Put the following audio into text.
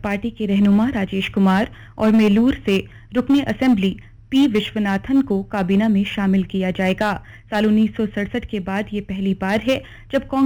Party के रहनुमा राजेश कुमार और मेलूर से रुकने असेंबली पी विश्वनाथन को काबीना में शामिल किया जाएगा। साल 1967 के बाद ये पहली बार है जब कांग्रेस